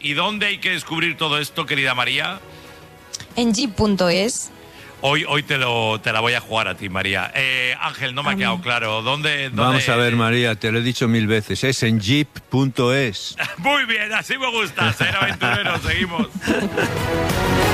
¿Y dónde hay que descubrir todo esto, querida María? En jeep.es. Hoy te la voy a jugar a ti, María. Ángel, no me ha quedado claro. ¿Dónde? Vamos a ver, María, te lo he dicho 1000 veces. Es en jeep.es. Muy bien, así me gusta. Ser aventurero, seguimos.